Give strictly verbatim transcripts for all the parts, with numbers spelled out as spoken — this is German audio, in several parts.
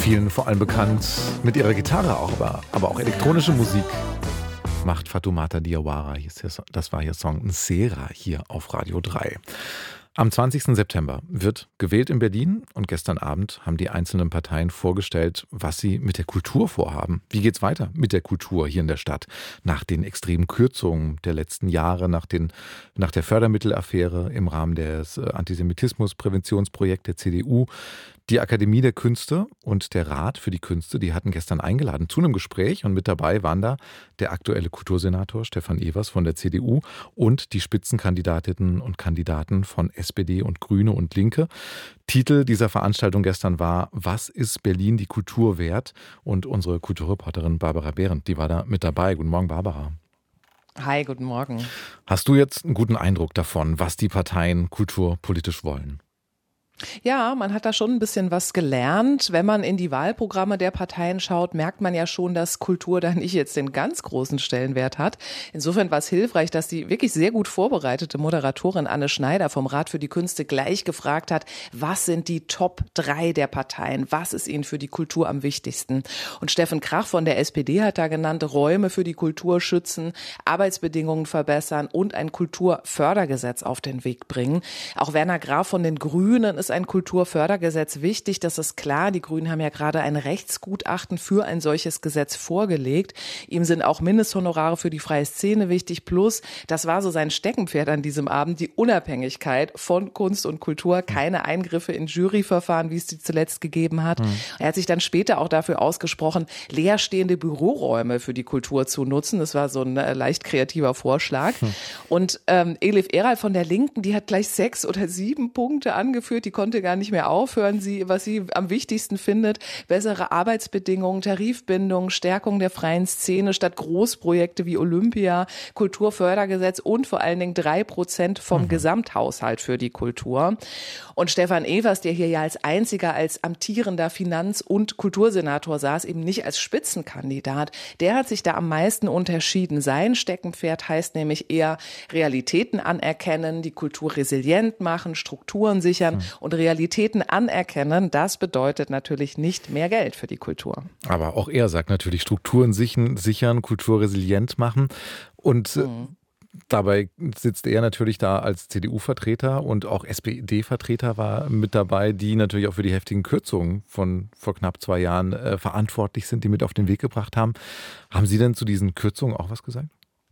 Vielen vor allem bekannt mit ihrer Gitarre auch, aber, aber auch elektronische Musik macht Fatoumata Diawara. Das war ihr Song Nsera hier auf Radio drei. Am zwanzigsten September wird gewählt in Berlin und gestern Abend haben die einzelnen Parteien vorgestellt, was sie mit der Kultur vorhaben. Wie geht's weiter mit der Kultur hier in der Stadt? Nach den extremen Kürzungen der letzten Jahre, nach, den, nach der Fördermittelaffäre im Rahmen des Antisemitismuspräventionsprojekts der C D U. Die Akademie der Künste und der Rat für die Künste, die hatten gestern eingeladen zu einem Gespräch und mit dabei waren da der aktuelle Kultursenator Stefan Evers von der C D U und die Spitzenkandidatinnen und Kandidaten von S P D und Grüne und Linke. Titel dieser Veranstaltung gestern war „Was ist Berlin die Kultur wert?" Und unsere Kulturreporterin Barbara Behrendt, die war da mit dabei. Guten Morgen, Barbara. Hi, guten Morgen. Hast du jetzt einen guten Eindruck davon, was die Parteien kulturpolitisch wollen? Ja, man hat da schon ein bisschen was gelernt. Wenn man in die Wahlprogramme der Parteien schaut, merkt man ja schon, dass Kultur da nicht jetzt den ganz großen Stellenwert hat. Insofern war es hilfreich, dass die wirklich sehr gut vorbereitete Moderatorin Anne Schneider vom Rat für die Künste gleich gefragt hat, was sind die Top drei der Parteien? Was ist ihnen für die Kultur am wichtigsten? Und Steffen Krach von der S P D hat da genannt, Räume für die Kultur schützen, Arbeitsbedingungen verbessern und ein Kulturfördergesetz auf den Weg bringen. Auch Werner Graf von den Grünen ist ein Kulturfördergesetz wichtig, das ist klar. Die Grünen haben ja gerade ein Rechtsgutachten für ein solches Gesetz vorgelegt. Ihm sind auch Mindesthonorare für die freie Szene wichtig. Plus, das war so sein Steckenpferd an diesem Abend, die Unabhängigkeit von Kunst und Kultur. Keine Eingriffe in Juryverfahren, wie es die zuletzt gegeben hat. Mhm. Er hat sich dann später auch dafür ausgesprochen, leerstehende Büroräume für die Kultur zu nutzen. Das war so ein äh, leicht kreativer Vorschlag. Mhm. Und ähm, Elif Eral von der Linken, die hat gleich sechs oder sieben Punkte angeführt. Die konnte gar nicht mehr aufhören, sie, was sie am wichtigsten findet, bessere Arbeitsbedingungen, Tarifbindung, Stärkung der freien Szene statt Großprojekte wie Olympia, Kulturfördergesetz und vor allen Dingen drei Prozent vom mhm. Gesamthaushalt für die Kultur. Und Stefan Evers, der hier ja als einziger, als amtierender Finanz- und Kultursenator saß, eben nicht als Spitzenkandidat, der hat sich da am meisten unterschieden. Sein Steckenpferd heißt nämlich eher Realitäten anerkennen, die Kultur resilient machen, Strukturen sichern mhm. und Realitäten anerkennen, das bedeutet natürlich nicht mehr Geld für die Kultur. Aber auch er sagt natürlich, Strukturen sichern, Kultur resilient machen. Und mhm. dabei sitzt er natürlich da als C D U-Vertreter und auch S P D-Vertreter war mit dabei, die natürlich auch für die heftigen Kürzungen von vor knapp zwei Jahren äh, verantwortlich sind, die mit auf den Weg gebracht haben. Haben Sie denn zu diesen Kürzungen auch was gesagt?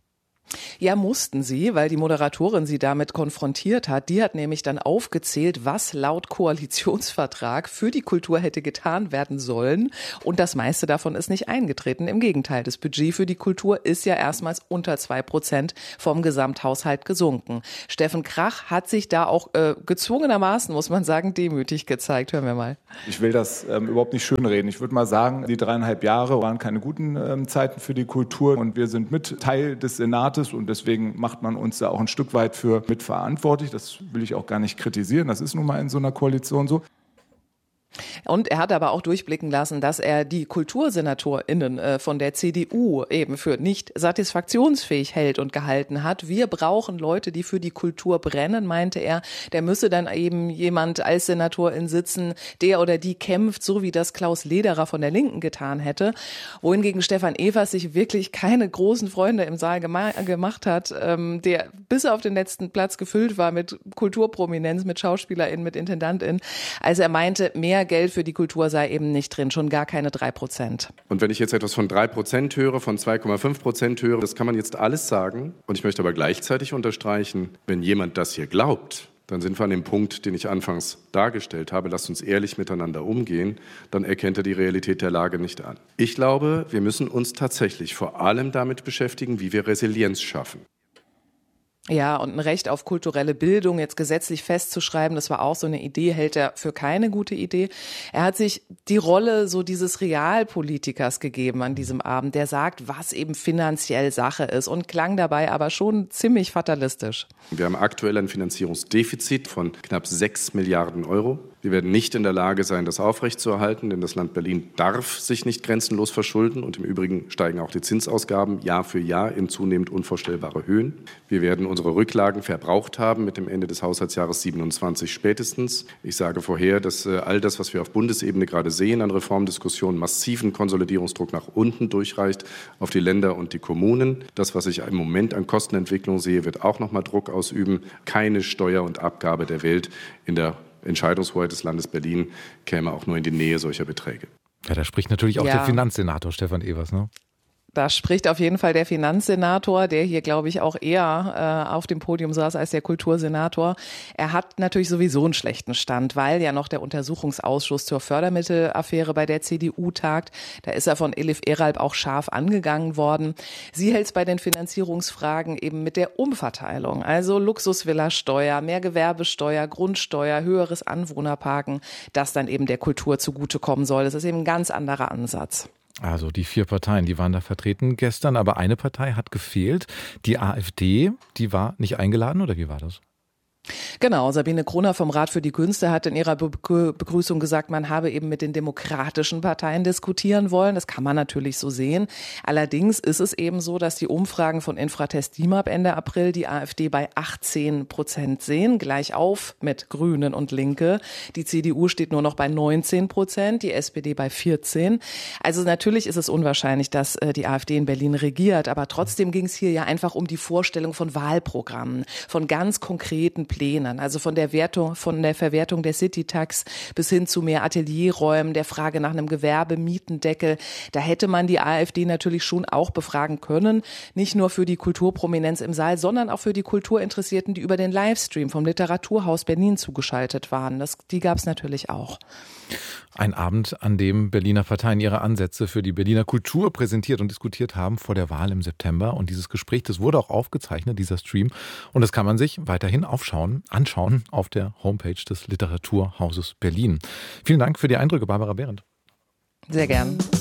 Ja, mussten sie, weil die Moderatorin sie damit konfrontiert hat. Die hat nämlich dann aufgezählt, was laut Koalitionsvertrag für die Kultur hätte getan werden sollen. Und das meiste davon ist nicht eingetreten. Im Gegenteil, das Budget für die Kultur ist ja erstmals unter zwei Prozent vom Gesamthaushalt gesunken. Steffen Krach hat sich da auch äh, gezwungenermaßen, muss man sagen, demütig gezeigt. Hören wir mal. Ich will das ähm, überhaupt nicht schönreden. Ich würde mal sagen, die dreieinhalb Jahre waren keine guten ähm, Zeiten für die Kultur. Und wir sind mit Teil des Senats. Und deswegen macht man uns da auch ein Stück weit für mitverantwortlich. Das will ich auch gar nicht kritisieren. Das ist nun mal in so einer Koalition so. Und er hat aber auch durchblicken lassen, dass er die KultursenatorInnen von der C D U eben für nicht satisfaktionsfähig hält und gehalten hat. Wir brauchen Leute, die für die Kultur brennen, meinte er. Der müsse dann eben jemand als Senatorin sitzen, der oder die kämpft, so wie das Klaus Lederer von der Linken getan hätte. Wohingegen Stefan Evers sich wirklich keine großen Freunde im Saal gema- gemacht hat, ähm, der bis auf den letzten Platz gefüllt war mit Kulturprominenz, mit SchauspielerInnen, mit IntendantInnen. Also er meinte, mehr Geld für die Kultur sei eben nicht drin, schon gar keine drei Prozent. Und wenn ich jetzt etwas von drei Prozent höre, von zwei Komma fünf Prozent höre, das kann man jetzt alles sagen. Und ich möchte aber gleichzeitig unterstreichen, wenn jemand das hier glaubt, dann sind wir an dem Punkt, den ich anfangs dargestellt habe, lasst uns ehrlich miteinander umgehen, dann erkennt er die Realität der Lage nicht an. Ich glaube, wir müssen uns tatsächlich vor allem damit beschäftigen, wie wir Resilienz schaffen. Ja, und ein Recht auf kulturelle Bildung jetzt gesetzlich festzuschreiben, das war auch so eine Idee, hält er für keine gute Idee. Er hat sich die Rolle so dieses Realpolitikers gegeben an diesem Abend, der sagt, was eben finanziell Sache ist und klang dabei aber schon ziemlich fatalistisch. Wir haben aktuell ein Finanzierungsdefizit von knapp sechs Milliarden Euro. Wir werden nicht in der Lage sein, das aufrechtzuerhalten, denn das Land Berlin darf sich nicht grenzenlos verschulden. Und im Übrigen steigen auch die Zinsausgaben Jahr für Jahr in zunehmend unvorstellbare Höhen. Wir werden unsere Rücklagen verbraucht haben mit dem Ende des Haushaltsjahres siebenundzwanzig spätestens. Ich sage vorher, dass äh, all das, was wir auf Bundesebene gerade sehen an Reformdiskussionen, massiven Konsolidierungsdruck nach unten durchreicht auf die Länder und die Kommunen. Das, was ich im Moment an Kostenentwicklung sehe, wird auch noch mal Druck ausüben. Keine Steuer und Abgabe der Welt in der Entscheidungshoheit des Landes Berlin käme auch nur in die Nähe solcher Beträge. Ja, da spricht natürlich auch ja. der Finanzsenator Stefan Evers, ne? Da spricht auf jeden Fall der Finanzsenator, der hier, glaube ich, auch eher äh, auf dem Podium saß als der Kultursenator. Er hat natürlich sowieso einen schlechten Stand, weil ja noch der Untersuchungsausschuss zur Fördermittelaffäre bei der C D U tagt. Da ist er von Elif Eralb auch scharf angegangen worden. Sie hält es bei den Finanzierungsfragen eben mit der Umverteilung. Also Luxusvilla-Steuer, mehr Gewerbesteuer, Grundsteuer, höheres Anwohnerparken, das dann eben der Kultur zugutekommen soll. Das ist eben ein ganz anderer Ansatz. Also die vier Parteien, die waren da vertreten gestern, aber eine Partei hat gefehlt. Die AfD, die war nicht eingeladen, oder wie war das? Genau, Sabine Kroner vom Rat für die Künste hat in ihrer Be- Begrüßung gesagt, man habe eben mit den demokratischen Parteien diskutieren wollen. Das kann man natürlich so sehen. Allerdings ist es eben so, dass die Umfragen von Infratest DIMAP Ende April die AfD bei achtzehn Prozent sehen, gleich auf mit Grünen und Linke. Die C D U steht nur noch bei neunzehn Prozent, die S P D bei vierzehn. Also natürlich ist es unwahrscheinlich, dass die AfD in Berlin regiert, aber trotzdem ging es hier ja einfach um die Vorstellung von Wahlprogrammen, von ganz konkreten Plänen, also von der Wertung, von der Verwertung der Citytax bis hin zu mehr Atelierräumen, der Frage nach einem Gewerbemietendeckel. Da hätte man die AfD natürlich schon auch befragen können, nicht nur für die Kulturprominenz im Saal, sondern auch für die Kulturinteressierten, die über den Livestream vom Literaturhaus Berlin zugeschaltet waren. Das, die gab es natürlich auch. Ein Abend, an dem Berliner Parteien ihre Ansätze für die Berliner Kultur präsentiert und diskutiert haben vor der Wahl im September. Und dieses Gespräch, das wurde auch aufgezeichnet, dieser Stream. Und das kann man sich weiterhin aufschauen, anschauen auf der Homepage des Literaturhauses Berlin. Vielen Dank für die Eindrücke, Barbara Behrendt. Sehr gern.